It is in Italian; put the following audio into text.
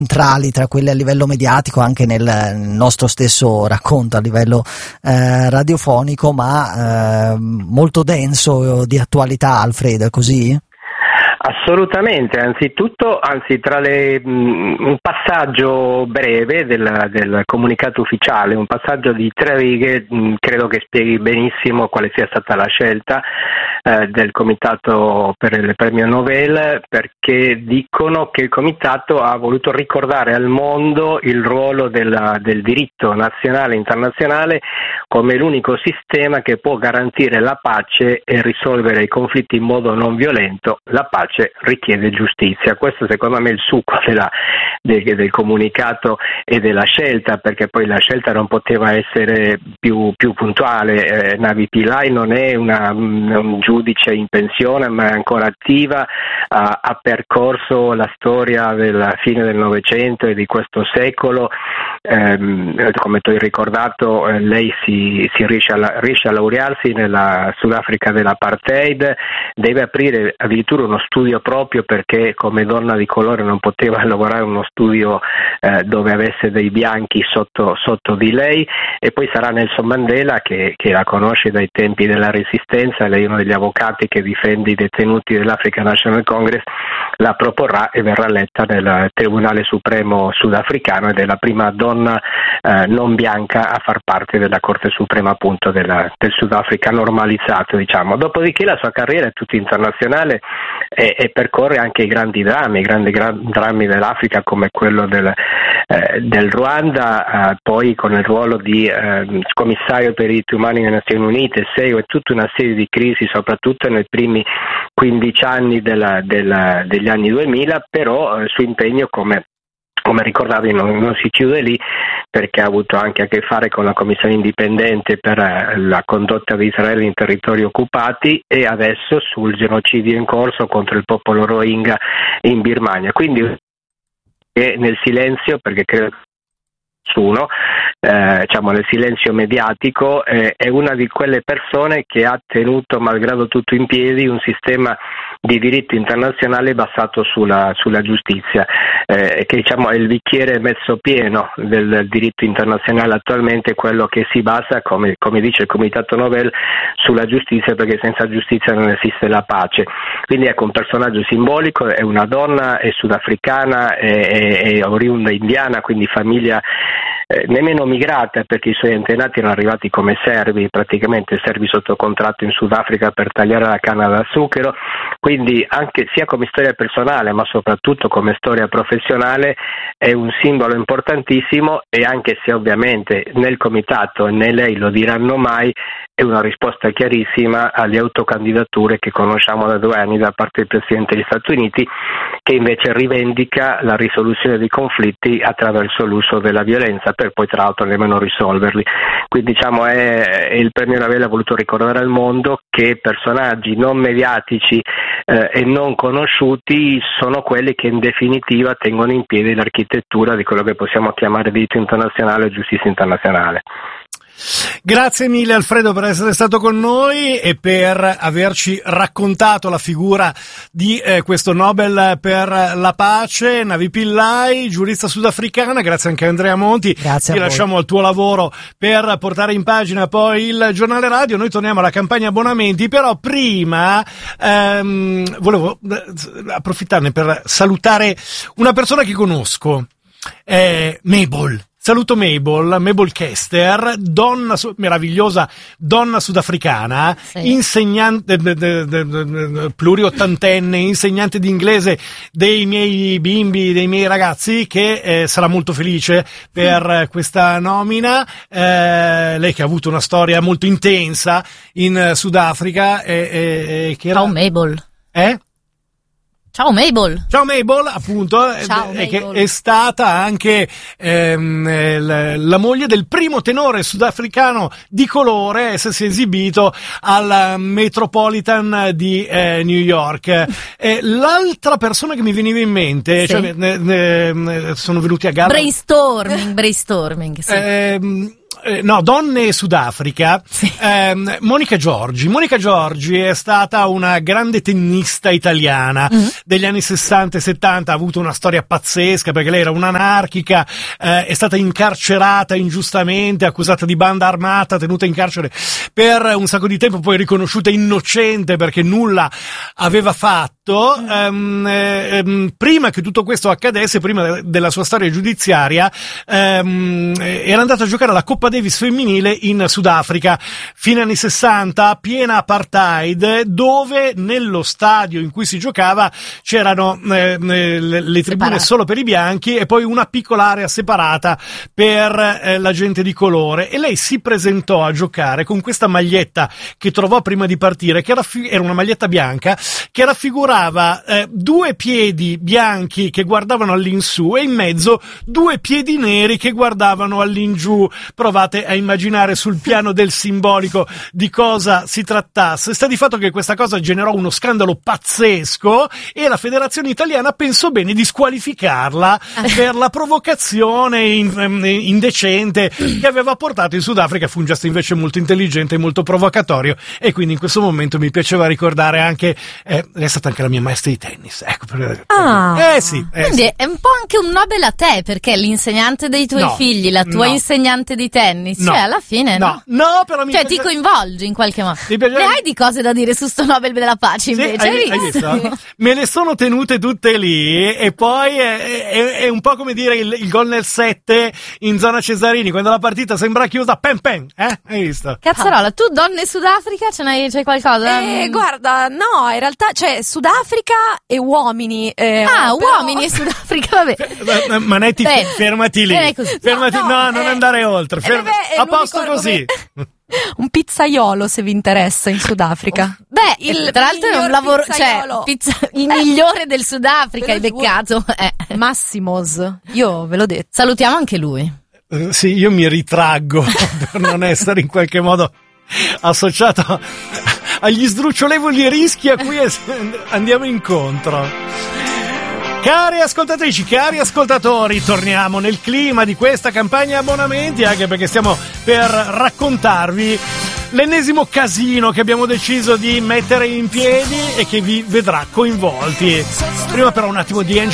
centrali tra quelle a livello mediatico, anche nel nostro stesso racconto a livello radiofonico, ma molto denso di attualità, Alfredo, è così? Assolutamente, anzi un passaggio breve del comunicato ufficiale, un passaggio di 3 righe, credo che spieghi benissimo quale sia stata la scelta del Comitato per il Premio Nobel, perché dicono che il Comitato ha voluto ricordare al mondo il ruolo del diritto nazionale e internazionale come l'unico sistema che può garantire la pace e risolvere i conflitti in modo non violento. La pace richiede giustizia. Questo secondo me è il succo del comunicato e della scelta, perché poi la scelta non poteva essere più puntuale. Navi Pillay non è un giudice in pensione, ma è ancora attiva, ha percorso la storia della fine del Novecento e di questo secolo. Come tu hai ricordato, lei si riesce a laurearsi nella Sudafrica dell'apartheid, deve aprire addirittura uno studio proprio perché come donna di colore non poteva lavorare in uno studio dove avesse dei bianchi sotto di lei, e poi sarà Nelson Mandela che la conosce dai tempi della Resistenza, lei è uno degli avvocati che difende i detenuti dell'African National Congress, la proporrà e verrà eletta nel Tribunale Supremo sudafricano ed è la prima donna non bianca a far parte della Corte Suprema appunto del Sudafrica normalizzato, diciamo. Dopodiché la sua carriera è tutta internazionale e percorre anche i grandi drammi dell'Africa come quello del Ruanda, poi con il ruolo di commissario per i diritti umani nelle Nazioni Unite, segue tutta una serie di crisi, soprattutto nei primi 15 anni degli anni 2000, però il suo impegno come ricordavi non si chiude lì, perché ha avuto anche a che fare con la commissione indipendente per la condotta di Israele in territori occupati e adesso sul genocidio in corso contro il popolo Rohingya in Birmania. Quindi nel silenzio, perché credo nessuno, nel silenzio mediatico, è una di quelle persone che ha tenuto, malgrado tutto, in piedi un sistema di diritto internazionale basato sulla giustizia, che è il bicchiere mezzo pieno del diritto internazionale attualmente, quello che si basa, come dice il Comitato Nobel, sulla giustizia, perché senza giustizia non esiste la pace. Quindi ecco, un personaggio simbolico, è una donna, è sudafricana, è oriunda indiana, quindi famiglia nemmeno migrata, perché i suoi antenati erano arrivati come servi sotto contratto in Sudafrica per tagliare la canna da zucchero, quindi anche sia come storia personale ma soprattutto come storia professionale è un simbolo importantissimo, e anche se ovviamente nel comitato né lei lo diranno mai, è una risposta chiarissima alle autocandidature che conosciamo da 2 anni da parte del Presidente degli Stati Uniti, che invece rivendica la risoluzione dei conflitti attraverso l'uso della violenza per poi tra l'altro nemmeno risolverli. Quindi è il premio Nobel ha voluto ricordare al mondo che personaggi non mediatici e non conosciuti sono quelli che in definitiva tengono in piedi l'architettura di quello che possiamo chiamare diritto internazionale e giustizia internazionale. Grazie mille Alfredo per essere stato con noi e per averci raccontato la figura di questo Nobel per la pace. Navi Pillay, giurista sudafricana, grazie anche a Andrea Monti. Grazie. Ti lasciamo al tuo lavoro per portare in pagina poi il giornale radio. Noi torniamo alla campagna abbonamenti, però prima volevo approfittarne per salutare una persona che conosco, Mabel. Saluto Mabel Kester, meravigliosa donna sudafricana, sì. Insegnante, pluriottantenne, insegnante di inglese dei miei bimbi, dei miei ragazzi, che sarà molto felice per questa nomina. Lei che ha avuto una storia molto intensa in Sudafrica. Che era... Ciao Mabel. Ciao Mabel, appunto. Ciao, Mabel. Che è stata anche la moglie del primo tenore sudafricano di colore a essersi esibito al Metropolitan di New York. L'altra persona che mi veniva in mente, sì. Sono venuti a gara. Brainstorming, sì. Donne Sudafrica, sì. Monica Giorgi è stata una grande tennista italiana degli anni 60 e 70, ha avuto una storia pazzesca perché lei era un'anarchica, è stata incarcerata ingiustamente, accusata di banda armata, tenuta in carcere per un sacco di tempo, poi riconosciuta innocente perché nulla aveva fatto. Prima che tutto questo accadesse, prima della sua storia giudiziaria, era andata a giocare alla Coppa Davis femminile in Sudafrica, fine anni 60, piena apartheid, dove nello stadio in cui si giocava c'erano le tribune solo per i bianchi e poi una piccola area separata per la gente di colore, e lei si presentò a giocare con questa maglietta che trovò prima di partire, che era una maglietta bianca che raffigurava due piedi bianchi che guardavano all'insù e in mezzo due piedi neri che guardavano all'ingiù. Provate a immaginare sul piano del simbolico di cosa si trattasse. Sta di fatto che questa cosa generò uno scandalo pazzesco e la Federazione Italiana pensò bene di squalificarla per la provocazione indecente che aveva portato in Sudafrica. Fu un gesto invece molto intelligente e molto provocatorio, e quindi in questo momento mi piaceva ricordare anche è stata anche la mia maestra di tennis, ecco. Sì, quindi sì. è un po' anche un Nobel a te, perché l'insegnante dei tuoi figli, la tua insegnante di tennis, cioè alla fine no, però mi ti coinvolge in qualche modo. Ne hai di cose da dire su sto Nobel della pace invece? Hai visto? Me le sono tenute tutte lì, e poi è un po' come dire il gol nel 7 in zona Cesarini, quando la partita sembra chiusa, hai visto? Cazzarola, tu Donne Sudafrica c'hai qualcosa? Guarda, no, in realtà c'è Sudafrica e uomini. Uomini e Sudafrica, vabbè. Manetti, fermati lì. Fermati, non andare oltre. A posto così. Un pizzaiolo, se vi interessa, in Sudafrica. Tra l'altro è un lavoro, il migliore del Sudafrica, hai beccato. Massimos, io ve l'ho detto. Salutiamo anche lui. Sì, io mi ritraggo per non essere in qualche modo associato agli sdrucciolevoli rischi a cui andiamo incontro. Cari ascoltatrici, cari ascoltatori, torniamo nel clima di questa campagna abbonamenti, anche perché stiamo per raccontarvi l'ennesimo casino che abbiamo deciso di mettere in piedi e che vi vedrà coinvolti. Prima però un attimo di